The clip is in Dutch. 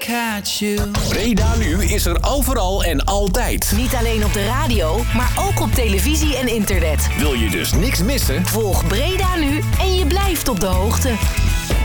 catch you. Breda Nu is er overal en altijd. Niet alleen op de radio, maar ook op televisie en internet. Wil je dus niks missen? Volg Breda Nu en je blijft op de hoogte.